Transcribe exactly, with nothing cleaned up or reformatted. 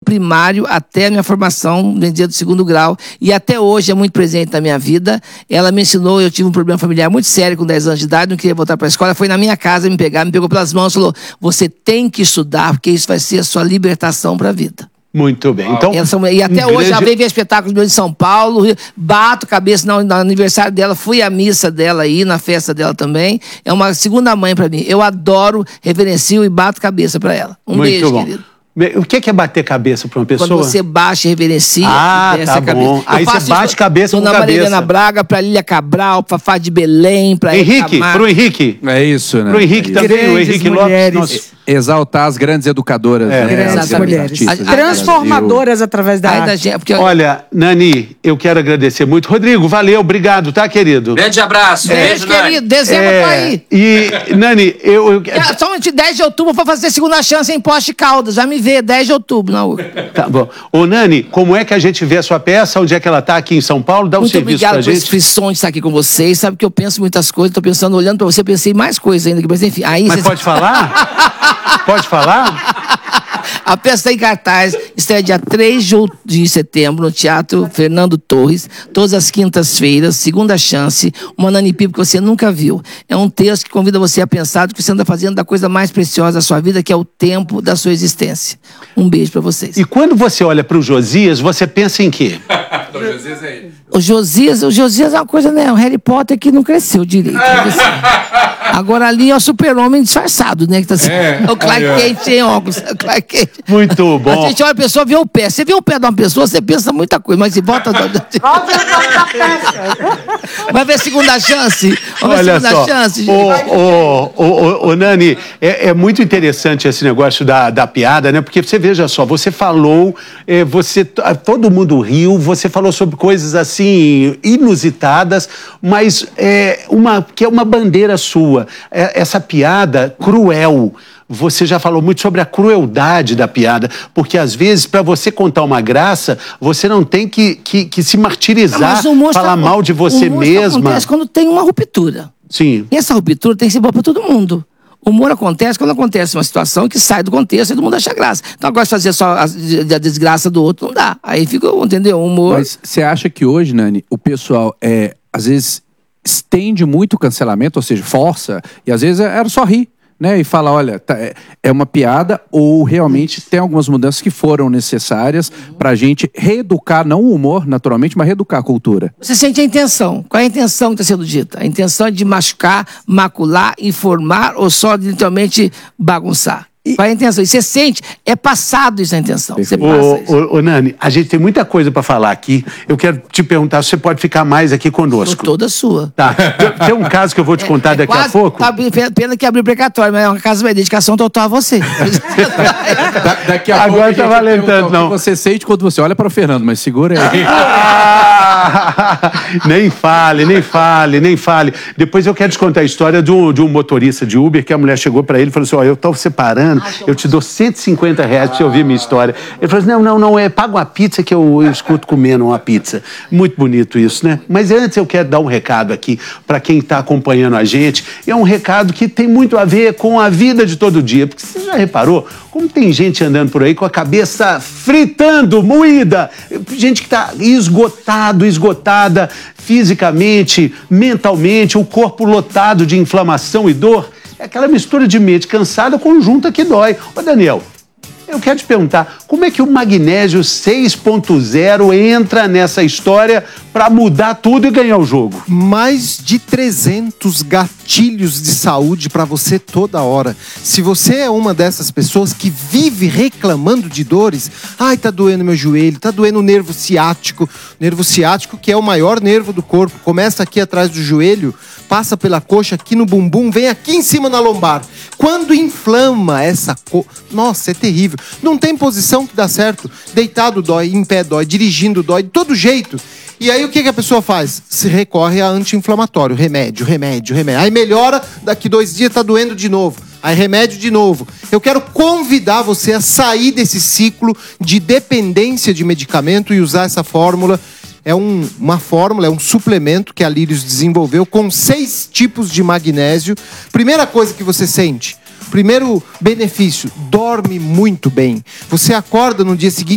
primário até a minha formação dentro do segundo grau. E até hoje é muito presente na minha vida. Ela me ensinou, eu tive um problema familiar muito sério com dez anos de idade, não queria voltar para a escola. Foi na minha casa me pegar, me pegou pelas mãos e falou: você tem que estudar, porque isso vai ser a sua libertação para a vida. Muito bem. Então, Essa, e até um hoje, grande... ela veio ver espetáculos meus de São Paulo, bato cabeça no, no aniversário dela, fui à missa dela aí, na festa dela também. É uma segunda mãe pra mim. Eu adoro, reverencio e bato cabeça pra ela. Um Muito beijo, bom. querido. O que é bater cabeça para uma pessoa? Quando você baixa e reverencia, ah, desce tá a cabeça. bom. Aí você bate isso, cabeça com cabeça. Dona Marilena Braga, pra Lília Cabral, pra Fá de Belém, pra Henrique, pro Henrique. É isso, né? Pro Henrique é também, Grandes o Henrique mulheres. Lopes. Nosso... Exaltar as grandes educadoras, É, né? Grandes As grandes mulheres. artistas A- do Transformadoras através da Ai, da arte. gente, porque Olha, Nani, eu quero agradecer muito. Rodrigo, valeu, obrigado, tá, querido? Grande abraço. Beijo, Beijo, Nani. querido. Dezembro tá aí. E, Nani, eu... eu... É, somente dez de outubro eu vou fazer segunda chance em Poste Caldas. Já me vê, dez de outubro na U R. Tá bom. Ô, Nani, como é que a gente vê a sua peça? Onde é que ela tá aqui em São Paulo? Dá um Muito serviço obrigado pra por esse gente. frisson de estar aqui com vocês. Sabe que eu penso muitas coisas, tô pensando, olhando pra você, pensei mais coisas ainda. Mas enfim, aí... Mas vocês- pode falar? Pode falar? A peça está em cartaz, estreia dia três de setembro no Teatro Fernando Torres, todas as quintas-feiras, segunda chance, uma Nani Pipo que você nunca viu. É um texto que convida você a pensar do que você anda fazendo da coisa mais preciosa da sua vida, que é o tempo da sua existência. Um beijo pra vocês. E quando você olha pro Josias, você pensa em quê? O Josias, o Josias é uma coisa, né? O Harry Potter que não cresceu direito. Agora ali é o super-homem disfarçado, né? Que tá assim, é, o Clark Kent em óculos. É o Clark Kent. Muito bom. A gente olha a pessoa, vê o pé. Você vê o pé de uma pessoa, você pensa muita coisa, mas se volta... Vai ver segunda chance? Vamos ver Olha segunda só, chance, gente. ô, ô, ô, ô, ô, Nani, é, é muito interessante esse negócio da, da piada, né? Porque você veja só, você falou, é, você, todo mundo riu, você falou sobre coisas assim inusitadas, mas é uma, que é uma bandeira sua. É, essa piada cruel. Você já falou muito sobre a crueldade da piada, porque às vezes, para você contar uma graça, você não tem que, que, que se martirizar, Mas o humor falar só- mal de você o humor só mesma. acontece quando tem uma ruptura. Sim. E essa ruptura tem que ser boa pra todo mundo. O humor acontece quando acontece uma situação que sai do contexto e todo mundo acha graça. Então agora de fazer só a, a desgraça do outro não dá. Aí fica, entendeu? O humor... Mas você acha que hoje, Nani, o pessoal, é, às vezes, estende muito o cancelamento, ou seja, força, e às vezes era só rir, né? E fala, olha, tá, é, é uma piada, ou realmente tem algumas mudanças que foram necessárias pra gente reeducar, não o humor, naturalmente, mas reeducar a cultura. Você sente a intenção. Qual é a intenção que está sendo dita? A intenção é de machucar, macular, informar ou só de literalmente bagunçar? Qual é a intenção? E você sente, é passado isso a intenção. Você passa isso. Ô, ô, ô, Nani, a gente tem muita coisa para falar aqui. Eu quero te perguntar se você pode ficar mais aqui Sou conosco. toda sua. Tá. Tem- Tem um caso que eu vou te contar É daqui quase- a pouco. Tá, pena que abriu o precatório, mas é uma casa de dedicação total a você. Da, daqui a Agora pouco tá a gente valendo pergunta tanto, o não. que você sente quando você olha para o Fernando, mas segura aí. Ah, nem fale, nem fale, nem fale. Depois eu quero te contar a história de um, de um motorista de Uber que a mulher chegou para ele e falou assim: ó, eu tô separando, eu te dou cento e cinquenta reais pra você ouvir minha história. Ele falou assim: não, não, não, é paga uma pizza que eu, eu escuto comendo uma pizza. Muito bonito isso, né? Mas antes eu quero dar um recado aqui para quem está acompanhando a gente. É um recado que tem muito a ver com a vida de todo dia. Porque você já reparou como tem gente andando por aí com a cabeça fritando, moída? Gente que está esgotado, esgotada fisicamente, mentalmente, o corpo lotado de inflamação e dor. É aquela mistura de mente cansada com junta que dói. Ô, Daniel, eu quero te perguntar, como é que o magnésio seis ponto zero entra nessa história para mudar tudo e ganhar o jogo? Mais de trezentos gatilhos de saúde para você toda hora. Se você é uma dessas pessoas que vive reclamando de dores, ai, tá doendo meu joelho, tá doendo o nervo ciático, nervo ciático que é o maior nervo do corpo, começa aqui atrás do joelho, passa pela coxa, aqui no bumbum, vem aqui em cima na lombar. Quando inflama essa co... Nossa, é terrível. Não tem posição que dá certo. Deitado dói, em pé dói, dirigindo dói, de todo jeito. E aí o que, que a pessoa faz? Se recorre a anti-inflamatório, remédio, remédio, remédio. Aí melhora, daqui dois dias tá doendo de novo. Aí remédio de novo. Eu quero convidar você a sair desse ciclo de dependência de medicamento e usar essa fórmula. É um, uma fórmula, é um suplemento que a Lírios desenvolveu com seis tipos de magnésio. Primeira coisa que você sente, primeiro benefício, dorme muito bem. Você acorda no dia seguinte